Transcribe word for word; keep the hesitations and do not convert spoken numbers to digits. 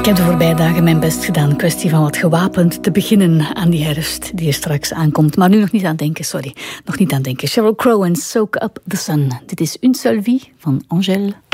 heb de voorbije dagen mijn best gedaan. Kwestie van wat gewapend te beginnen aan die herfst die er straks aankomt. Maar nu nog niet aan denken, sorry. Nog niet aan denken. Sheryl Crow en Soak Up the Sun. Dit is Une Seule Vie van Angèle